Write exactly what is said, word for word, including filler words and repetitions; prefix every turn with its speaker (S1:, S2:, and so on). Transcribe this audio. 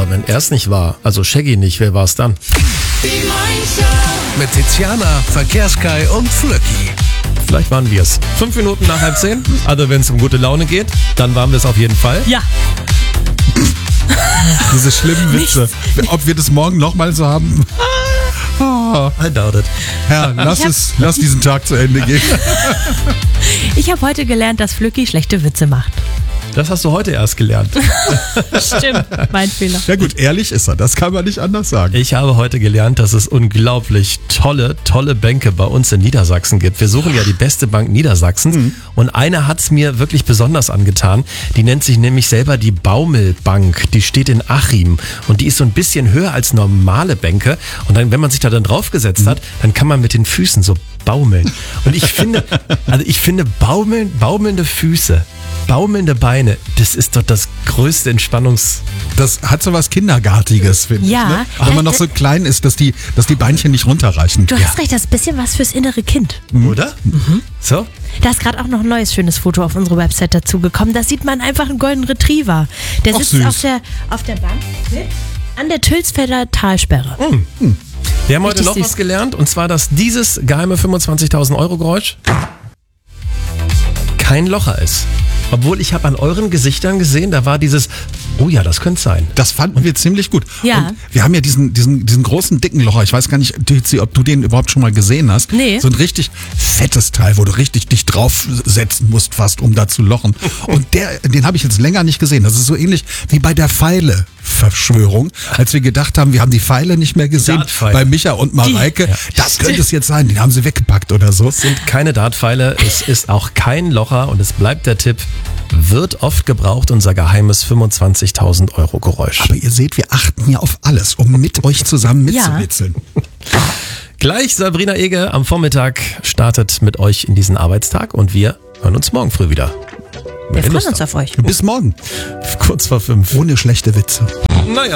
S1: Aber wenn er es nicht war, also Shaggy nicht, wer war es dann?
S2: Die Mein
S3: Mit Tiziana, Verkehrskai und Flöcki.
S1: Vielleicht waren wir es. Fünf Minuten nach halb zehn. Also wenn es um gute Laune geht, dann waren wir es auf jeden Fall.
S4: Ja.
S5: Diese schlimmen Witze. Ob wir das morgen nochmal so haben? Oh.
S1: I doubt it.
S5: Herr, lass, es, lass diesen Tag zu Ende gehen.
S4: Ich habe heute gelernt, dass Flöcki schlechte Witze macht.
S1: Das hast du heute erst gelernt.
S4: Stimmt, mein Fehler.
S5: Ja gut, ehrlich ist er, das kann man nicht anders sagen.
S1: Ich habe heute gelernt, dass es unglaublich tolle, tolle Bänke bei uns in Niedersachsen gibt. Wir suchen ja die beste Bank Niedersachsens mhm. und eine hat es mir wirklich besonders angetan. Die nennt sich nämlich selber die Baumelbank. Die steht in Achim und die ist so ein bisschen höher als normale Bänke. Und dann, wenn man sich da dann draufgesetzt mhm. hat, dann kann man mit den Füßen so baumeln. Und ich finde, also ich finde baumeln, baumelnde Füße, baumelnde Beine, das ist doch das größte Entspannungs...
S5: Das hat so was Kindergartiges, finde
S4: Ja.
S5: ich. Ne? Wenn man noch so klein ist, dass die, dass die Beinchen nicht runterreichen.
S4: Du hast recht, das ist ein bisschen was fürs innere Kind.
S1: Oder? Mhm. So?
S4: Da ist gerade auch noch ein neues schönes Foto auf unsere Website dazugekommen. Da sieht man einfach einen Golden Retriever. Der
S5: Ach,
S4: sitzt
S5: süß.
S4: auf der, auf der Bank an der Tülsfelder Talsperre.
S1: Mhm. Wir haben heute
S4: Richtig
S1: noch
S4: süß.
S1: was gelernt, und zwar, dass dieses geheime fünfundzwanzigtausend Euro Geräusch kein Locher ist. Obwohl, ich habe an euren Gesichtern gesehen, da war dieses, oh ja, das könnte sein.
S5: Das fanden wir ziemlich gut.
S4: Ja.
S5: Und wir haben ja diesen, diesen, diesen großen, dicken Locher. Ich weiß gar nicht, Tizi, ob du den überhaupt schon mal gesehen hast.
S4: Nee.
S5: So ein richtig fettes Teil, wo du richtig dich draufsetzen musst fast, um da zu lochen. Und der, den habe ich jetzt länger nicht gesehen. Das ist so ähnlich wie bei der Pfeile-Verschwörung, als wir gedacht haben, wir haben die Pfeile nicht mehr gesehen.
S1: Dartpfeile.
S5: Bei Micha und Mareike.
S1: Ja.
S5: Das könnte es jetzt sein. Den haben sie weggepackt oder so.
S1: Es sind keine Dartpfeile, es ist auch kein Locher, und es bleibt der Tipp, wird oft gebraucht, unser geheimes fünfundzwanzigtausend Euro Geräusch.
S5: Aber ihr seht, wir achten ja auf alles, um mit euch zusammen mitzuwitzeln.
S1: Gleich Sabrina Ege am Vormittag startet mit euch in diesen Arbeitstag, und wir hören uns morgen früh wieder.
S4: Wir
S1: Wenn ihr
S4: freuen
S1: Lust
S4: uns
S1: habt.
S4: auf euch.
S5: Bis morgen.
S1: Kurz vor fünf.
S5: Ohne schlechte Witze.
S1: Naja.